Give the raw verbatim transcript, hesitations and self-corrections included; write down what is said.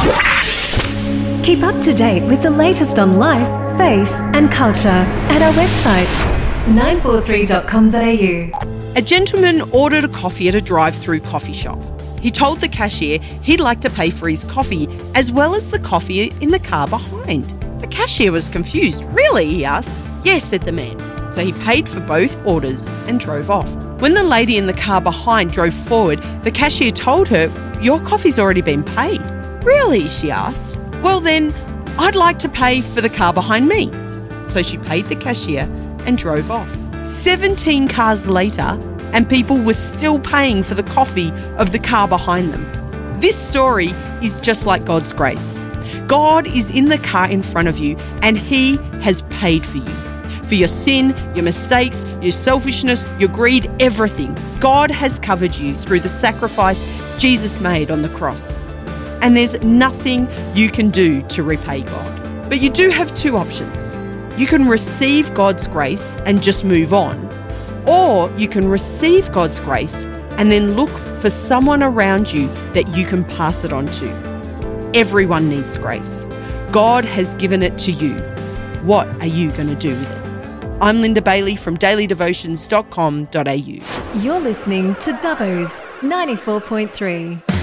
Keep up to date with the latest on life, faith and culture at our website, nine four three dot com dot a u. A gentleman ordered a coffee at a drive-through coffee shop. He told the cashier he'd like to pay for his coffee as well as the coffee in the car behind. The cashier was confused. "Really?" he asked. "Yes," said the man. So he paid for both orders and drove off. When the lady in the car behind drove forward, the cashier told her, "Your coffee's already been paid." "Really?" she asked. "Well then, I'd like to pay for the car behind me." So she paid the cashier and drove off. seventeen cars later, and people were still paying for the coffee of the car behind them. This story is just like God's grace. God is in the car in front of you, and He has paid for you. For your sin, your mistakes, your selfishness, your greed, everything. God has covered you through the sacrifice Jesus made on the cross. And there's nothing you can do to repay God. But you do have two options. You can receive God's grace and just move on, or you can receive God's grace and then look for someone around you that you can pass it on to. Everyone needs grace. God has given it to you. What are you going to do with it? I'm Linda Bailey from daily devotions dot com dot a u. You're listening to Dubbo's ninety-four point three.